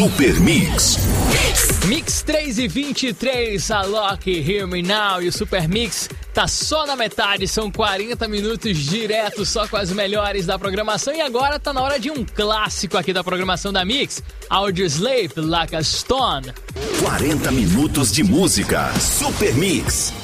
Super Mix. Mix 3h23, Alok, Hear Me Now, e o Super Mix tá só na metade, são 40 minutos direto só com as melhores da programação, e agora tá na hora de um clássico aqui da programação da Mix, Audioslave, Like a Stone. 40 minutos de música, Super Mix.